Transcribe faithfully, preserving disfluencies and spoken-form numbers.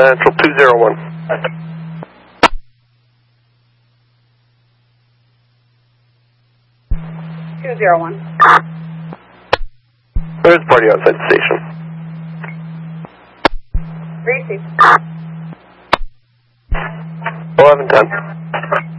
Central two zero one. two zero one. There's a party outside the station. Receive. eleven ten.